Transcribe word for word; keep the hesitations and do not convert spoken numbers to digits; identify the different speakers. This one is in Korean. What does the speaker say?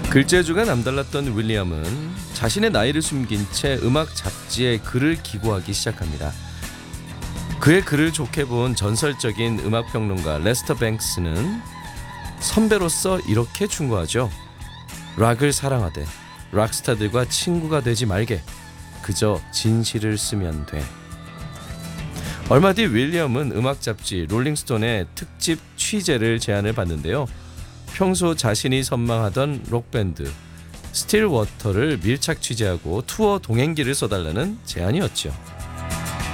Speaker 1: 글재주가 남달랐던 윌리엄은 자신의 나이를 숨긴 채 음악 잡지에 글을 기고하기 시작합니다. 그의 글을 좋게 본 전설적인 음악평론가 레스터 뱅크스는 선배로서 이렇게 충고하죠. 락을 사랑하되 락스타들과 친구가 되지 말게. 그저 진실을 쓰면 돼. 얼마 뒤 윌리엄은 음악 잡지 롤링스톤의 특집 취재를 제안을 받는데요. 평소 자신이 선망하던 록밴드 스틸워터를 밀착 취재하고 투어 동행기를 써달라는 제안이었죠.